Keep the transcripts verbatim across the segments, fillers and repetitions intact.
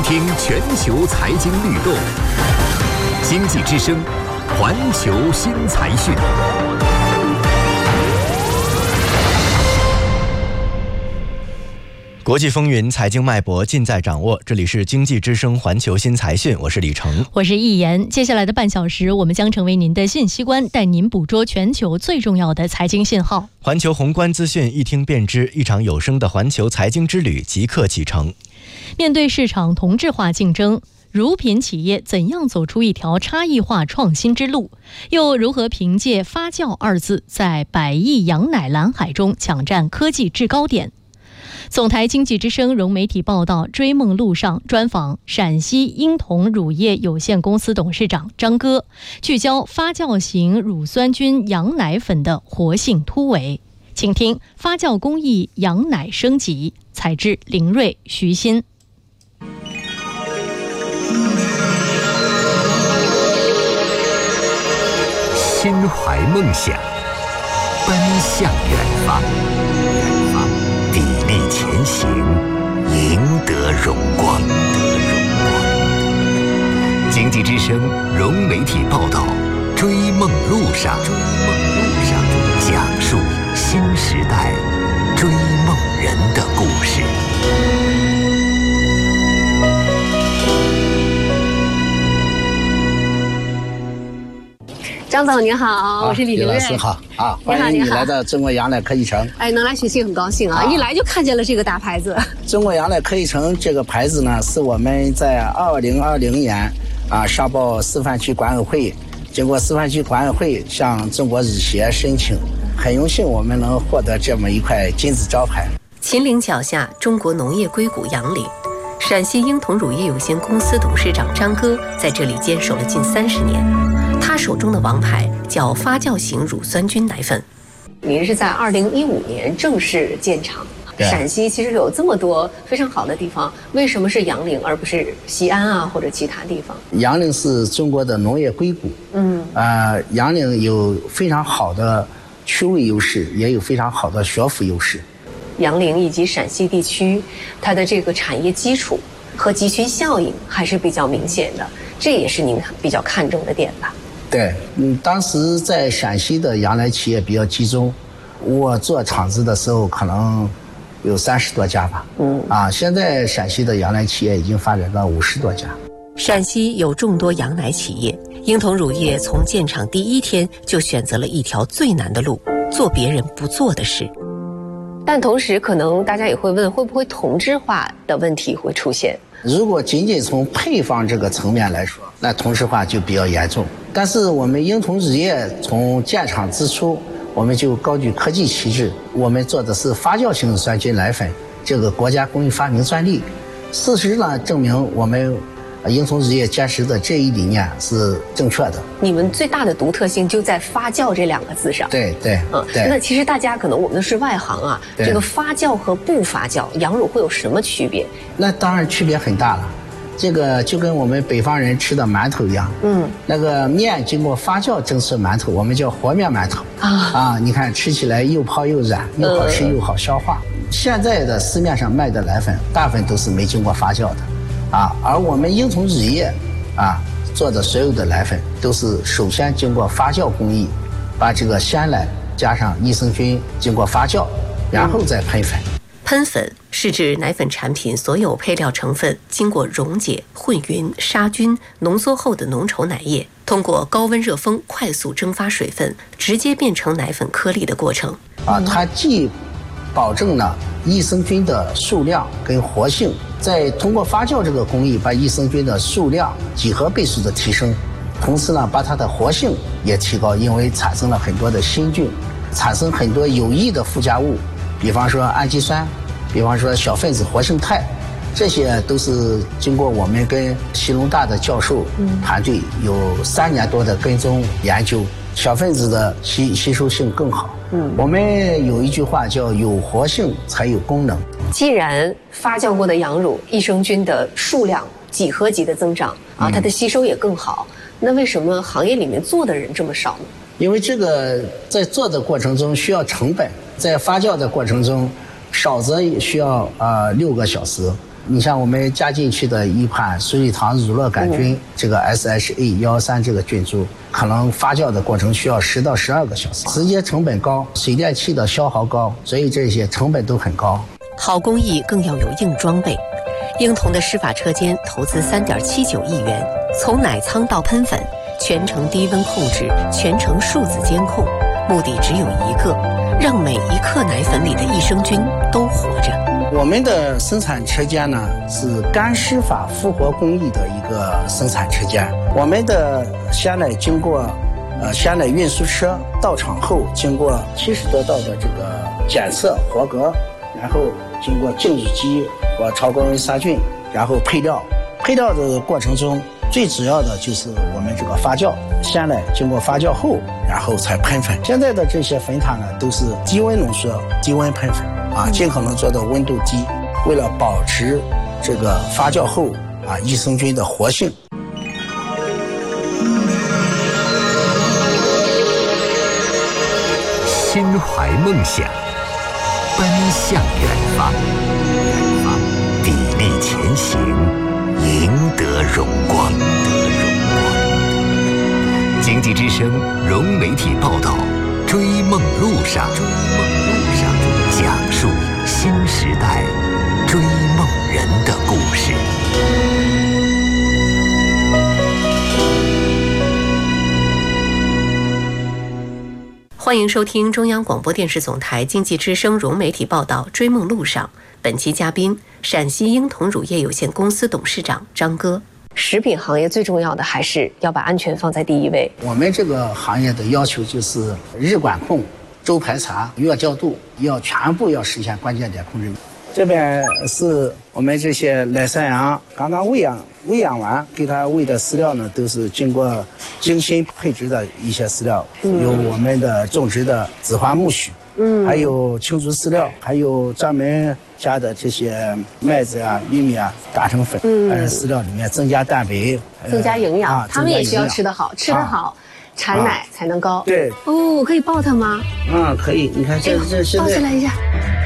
听全球财经律动，经济之声，环球新财讯。 国际风云，财经脉搏尽在掌握。这里是经济之声环球新财讯，我是李成， 我是易言。接下来的半小时，我们将成为您的信息官，带您捕捉全球最重要的财经信号。 环球宏观资讯，一听便知，一场有声的环球财经之旅即刻启程。 面对市场同质化竞争，乳品企业怎样走出一条差异化创新之路？又如何凭借发酵二字，在百亿羊奶蓝海中抢占科技制高点？总台经济之声融媒体报道，追梦路上专访陕西婴童乳业有限公司董事长张哥，聚焦发酵型乳酸菌羊奶粉的活性突围。请听发酵工艺羊奶升级，采制林瑞、徐鑫。 心怀梦想，奔向远方，远方砥砺前行，赢得荣光。经济之声融媒体报道，追梦路上，追梦路上，讲述新时代追梦人的故事。 张总您好，我是李林瑞。 李老师好啊，欢迎你来到中国羊奶科技城。 哎，能来学习很高兴啊！一来就看见了这个大牌子。 中国羊奶科技城这个牌子呢，是我们在二零二零年啊上报示范区管委会，经过示范区管委会向中国日协申请，很荣幸我们能获得这么一块金字招牌。 秦岭脚下，中国农业硅谷杨岭。陕西婴童乳业有限公司董事长张哥在这里坚守了近三十年，他手中的王牌叫发酵型乳酸菌奶粉。 您是在二零一五年正式建厂。陕西其实有这么多非常好的地方，为什么是杨岭而不是西安啊或者其他地方？ 杨岭是中国的农业硅谷，嗯，呃，杨岭有非常好的区位优势，也有非常好的学府优势。 杨岭以及陕西地区，它的这个产业基础和集群效应还是比较明显的，这也是您比较看重的点吧？ 对，嗯，当时在陕西的羊奶企业比较集中，我做厂子的时候可能有三十多家吧，嗯，啊，现在陕西的羊奶企业已经发展到五十多家。 陕西有众多羊奶企业，婴童乳业从建厂第一天就选择了一条最难的路，做别人不做的事。 但同时，可能大家也会问，会不会同质化的问题会出现？ 如果仅仅从配方这个层面来说，那同质化就比较严重。但是我们婴童乳业从建厂之初，我们就高举科技旗帜，我们做的是发酵型乳酸菌奶粉，这个国家工艺发明专利。事实呢证明，我们婴童乳业坚持的这一理念是正确的。 你们最大的独特性就在发酵这两个字上。 对对， 嗯， 对。 那其实大家可能我们是外行啊，这个发酵和不发酵，羊乳会有什么区别？那当然区别很大了。这个就跟我们北方人吃的馒头一样，嗯，那个面经过发酵蒸出馒头，我们叫和面馒头啊啊！你看吃起来又泡又软，又好吃又好消化。嗯、现在的市面上卖的奶粉，大部分都是没经过发酵的。啊，而我们婴童乳业啊做的所有的奶粉都是首先经过发酵工艺，把这个鲜奶加上益生菌经过发酵，然后再喷粉。 喷粉是指奶粉产品所有配料成分经过溶解、混匀、杀菌、浓缩后的浓稠奶液，通过高温热风快速蒸发水分，直接变成奶粉颗粒的过程。 啊，它既保证了益生菌的数量跟活性，再通过发酵这个工艺把益生菌的数量几何倍数的提升，同时呢把它的活性也提高，因为产生了很多的新菌，产生很多有益的附加物，比方说氨基酸，比方说小分子活性肽，这些都是经过我们跟西农大的教授团队有三年多的跟踪研究，小分子的吸吸收性更好。嗯，我们有一句话叫有活性才有功能。 既然发酵过的羊乳益生菌的数量几何级的增长啊，它的吸收也更好，那为什么行业里面做的人这么少呢？ 因为这个在做的过程中需要成本，在发酵的过程中少则需要啊六个小时， 你像我们加进去的一款水梨糖乳酪杆菌，嗯、这个 S H A 一一三这个菌株，可能发酵的过程需要十到十二个小时，直接成本高，水电气的消耗高，所以这些成本都很高。 好工艺更要有硬装备。婴童的施法车间投资三点七九亿元，从奶仓到喷粉，全程低温控制，全程数字监控，目的只有一个，让每一克奶粉里的益生菌都活着。 我们的生产车间呢是干湿法复活工艺的一个生产车间，我们的鲜奶经过呃鲜奶运输车到场后，经过七十多道的这个检测合格，然后经过净乳机和超高温杀菌，然后配料。配料的过程中，最主要的就是我们这个发酵，鲜奶经过发酵后，然后才喷粉。现在的这些粉塔呢，都是低温浓缩、低温喷粉啊，尽可能做到温度低，为了保持这个发酵后啊益生菌的活性。 心怀梦想，奔向远方，远方砥砺前行，赢得荣光。经济之声融媒体报道，追梦路上，追梦路上，讲述新时代追梦人的故事。 欢迎收听中央广播电视总台经济之声融媒体报道《追梦路上》，本期嘉宾陕西婴童乳业有限公司董事长张哥。 食品行业最重要的还是要把安全放在第一位。 我们这个行业的要求就是日管控、周排查、月校度，要全部要实现关键点控制。这边是我们这些奶山羊刚刚喂养喂养完，给它喂的饲料呢，都是经过精心配置的一些饲料，嗯、有我们的种植的紫花苜蓿，嗯，还有青竹饲料，还有专门加的这些麦子啊、玉米啊打成粉，嗯，在饲料里面增加蛋白， 增加营养。 啊、 他们也需要吃得好，吃得好。啊产奶才能高。 对哦，我可以抱它吗？ 嗯，可以。你看这这现在抱起来一下。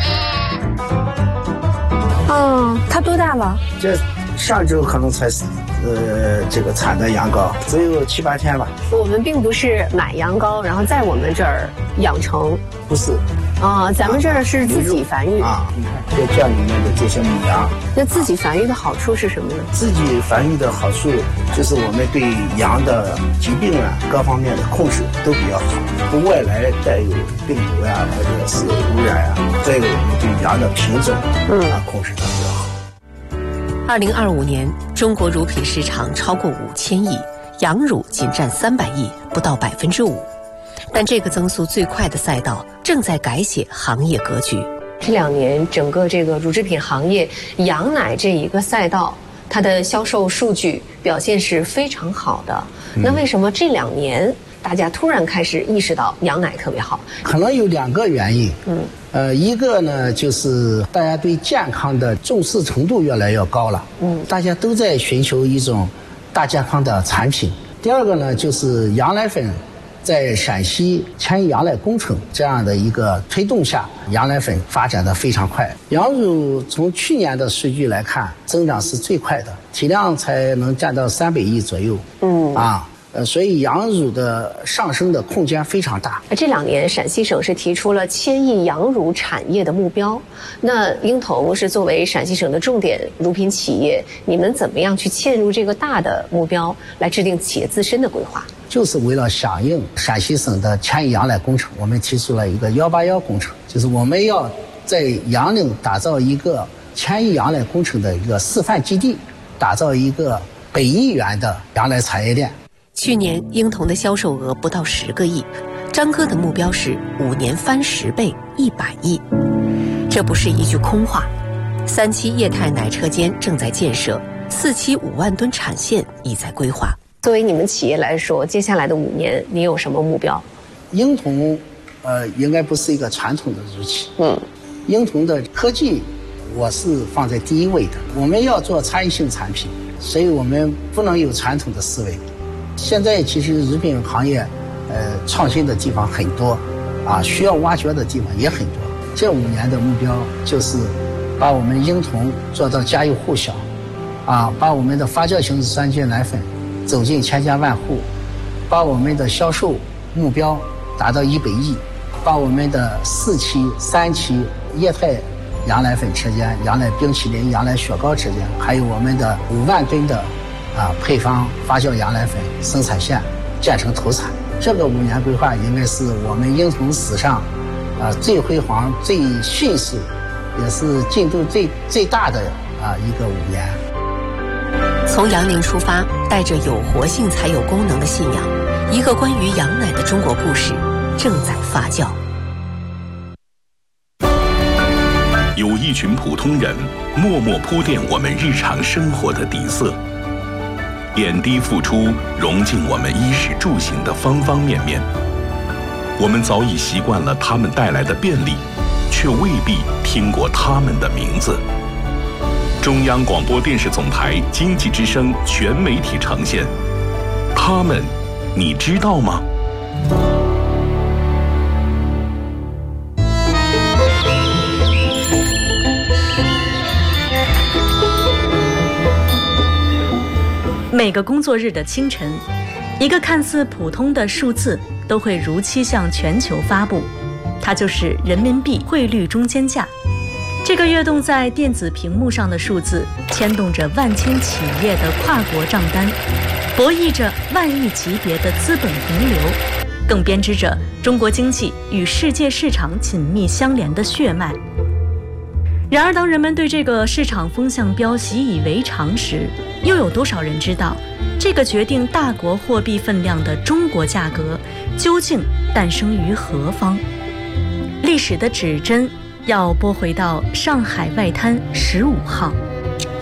哦，它多大了？ 这上周可能才呃这个产的羊羔，只有七八天吧。 我们并不是买羊羔，然后在我们这儿养成。 不是。 啊，咱们这儿是自己繁育啊。你看这圈里面的这些母羊。 那自己繁育的好处是什么呢？ 自己繁育的好处就是我们对羊的疾病啊各方面的控制都比较好，不外来带有病毒呀、啊、或者是污染呀、啊。再有我们对羊的品种啊控制的比较好。 二零二五年，中国乳品市场超过五千亿，羊乳仅占三百亿，不到百分之五。但这个增速最快的赛道正在改写行业格局。 这两年，整个这个乳制品行业羊奶这一个赛道，它的销售数据表现是非常好的。嗯、那为什么这两年大家突然开始意识到羊奶特别好？ 可能有两个原因。嗯，呃，一个呢就是大家对健康的重视程度越来越高了。嗯，大家都在寻求一种大健康的产品。第二个呢就是羊奶粉。在陕西千亿羊奶工程这样的一个推动下，羊奶粉发展的非常快。羊乳从去年的数据来看，增长是最快的，体量才能占到三百亿左右。嗯啊，呃，所以羊乳的上升的空间非常大。 这两年，陕西省是提出了千亿羊乳产业的目标。那婴童是作为陕西省的重点乳品企业，你们怎么样去嵌入这个大的目标，来制定企业自身的规划？ 就是为了响应陕西省的千亿羊奶工程，我们提出了一个幺八幺工程，就是我们要在杨凌打造一个千亿羊奶工程的一个示范基地，打造一个百亿元的羊奶产业链。 去年婴童的销售额不到十个亿，张哥的目标是五年翻十倍，一百亿。这不是一句空话。三期液态奶车间正在建设，四期五万吨产线已在规划。 作为你们企业来说，接下来的五年你有什么目标？ 婴童，呃，应该不是一个传统的乳企。嗯，婴童的科技，我是放在第一位的。我们要做差异性产品，所以我们不能有传统的思维。现在其实乳品行业，呃，创新的地方很多，啊，需要挖掘的地方也很多。这五年的目标就是把我们婴童做到家喻户晓，啊，把我们的发酵型三聚奶粉走进千家万户，把我们的销售目标达到一百亿，把我们的四期、三期液态羊奶粉车间、羊奶冰淇淋、羊奶雪糕车间，还有我们的五万吨的啊配方发酵羊奶粉生产线建成投产。这个五年规划应该是我们婴童史上啊最辉煌、最迅速，也是进度最最大的啊一个五年。 从羊龄出发，带着有活性才有功能的信仰，一个关于羊奶的中国故事正在发酵。 有一群普通人默默铺垫我们日常生活的底色，点滴付出，融进我们衣食住行的方方面面。我们早已习惯了他们带来的便利，却未必听过他们的名字。中央广播电视总台经济之声全媒体呈现，他们，你知道吗？ 每个工作日的清晨，一个看似普通的数字都会如期向全球发布，它就是人民币汇率中间价。这个跃动在电子屏幕上的数字，牵动着万千企业的跨国账单，博弈着万亿级别的资本洪流，更编织着中国经济与世界市场紧密相连的血脉。然而，当人们对这个市场风向标习以为常时，又有多少人知道，这个决定大国货币分量的中国价格究竟诞生于何方？历史的指针要拨回到上海外滩十五号。